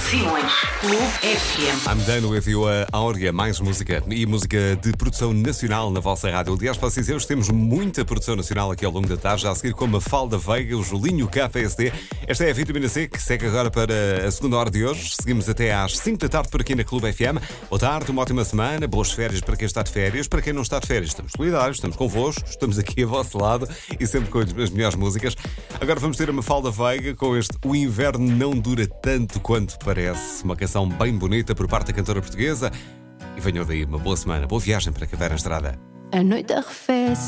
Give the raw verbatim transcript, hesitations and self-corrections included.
Simões, Clube F M. I'm done with you, a Áurea, mais música e música de produção nacional na vossa rádio. Aliás, para vocês dizer, temos muita produção nacional aqui ao longo da tarde, já a seguir com a Mafalda Veiga, o Julinho K P S D. Esta é a Vitamina C, que segue agora para a segunda hora de hoje. Seguimos até às cinco da tarde por aqui na Clube F M. Boa tarde, uma ótima semana, boas férias para quem está de férias. Para quem não está de férias, estamos solidários, estamos convosco, estamos aqui a vosso lado e sempre com as melhores músicas. Agora vamos ter a Mafalda Veiga com este O Inverno Não Dura Tanto Quanto Parece. Uma canção bem bonita por parte da cantora portuguesa. E venham daí uma boa semana, boa viagem para quem vai na estrada. A noite arrefece.